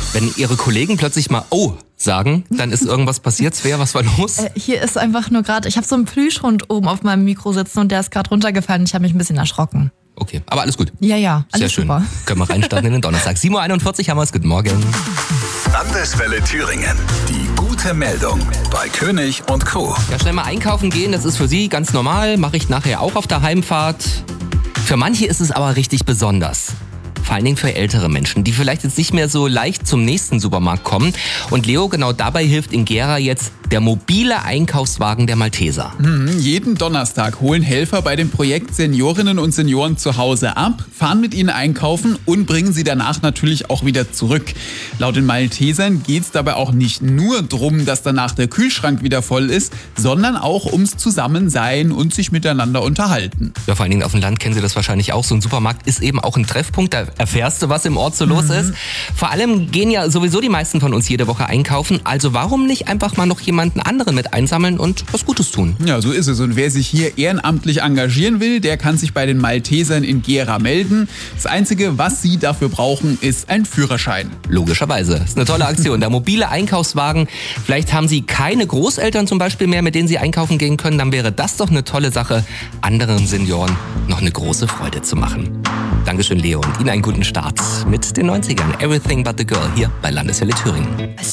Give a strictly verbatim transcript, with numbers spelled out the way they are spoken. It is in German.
Wenn Ihre Kollegen plötzlich mal oh sagen, dann ist irgendwas passiert. Svea, was war los? Äh, hier ist einfach nur gerade, ich habe so einen Plüschhund oben auf meinem Mikro sitzen und der ist gerade runtergefallen. Ich habe mich ein bisschen erschrocken. Okay, aber alles gut. Ja, ja, alles Sehr schön. super. Können wir reinstarten in den Donnerstag. sieben Uhr einundvierzig haben wir es. Guten Morgen. Landeswelle Thüringen. Die gute Meldung bei König und Co. Ja, schnell mal einkaufen gehen, das ist für Sie ganz normal. Mache ich nachher auch auf der Heimfahrt. Für manche ist es aber richtig besonders. Vor allen Dingen für ältere Menschen, die vielleicht jetzt nicht mehr so leicht zum nächsten Supermarkt kommen. Und Leo, genau dabei hilft in Gera jetzt der mobile Einkaufswagen der Malteser. Mhm, jeden Donnerstag holen Helfer bei dem Projekt Seniorinnen und Senioren zu Hause ab, fahren mit ihnen einkaufen und bringen sie danach natürlich auch wieder zurück. Laut den Maltesern geht es dabei auch nicht nur darum, dass danach der Kühlschrank wieder voll ist, sondern auch ums Zusammensein und sich miteinander unterhalten. Ja, vor allen Dingen auf dem Land kennen Sie das wahrscheinlich auch. So ein Supermarkt ist eben auch ein Treffpunkt. Da erfährst du, was im Ort so los Mhm. ist. Vor allem gehen ja sowieso die meisten von uns jede Woche einkaufen. Also warum nicht einfach mal noch jemanden anderen mit einsammeln und was Gutes tun? Ja, so ist es. Und wer sich hier ehrenamtlich engagieren will, der kann sich bei den Maltesern in Gera melden. Das Einzige, was sie dafür brauchen, ist ein Führerschein. Logischerweise. Das ist eine tolle Aktion. Der mobile Einkaufswagen. Vielleicht haben Sie keine Großeltern zum Beispiel mehr, mit denen Sie einkaufen gehen können. Dann wäre das doch eine tolle Sache, anderen Senioren noch eine große Freude zu machen. Dankeschön, Leo. Und Ihnen einen guten Start mit den neunzigern. Everything but the Girl hier bei Landeswelle Thüringen.